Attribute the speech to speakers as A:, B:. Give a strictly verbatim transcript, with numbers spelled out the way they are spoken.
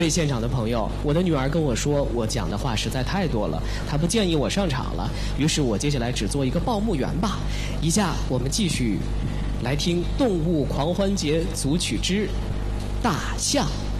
A: 位现场的朋友，我的女儿跟我说，我讲的话实在太多了，她不建议我上场了。于是我接下来只做一个报幕员吧。以下我们继续来听《动物狂欢节》组曲之《大象》。